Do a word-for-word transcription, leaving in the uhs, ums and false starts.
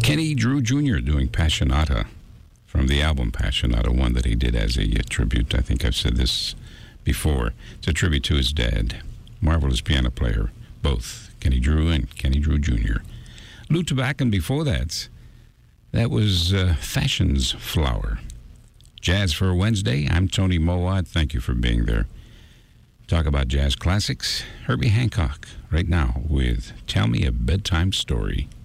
Kenny Drew Junior doing Passionata from the album Passionata, one that he did as a, a tribute. I think I've said this before. It's a tribute to his dad, marvelous piano player, both Kenny Drew and Kenny Drew Junior Lou Tobacco before that, that was uh, Fashion's Flower. Jazz for a Wednesday. I'm Tony Mowat. Thank you for being there. Talk about jazz classics. Herbie Hancock right now with Tell Me a Bedtime Story.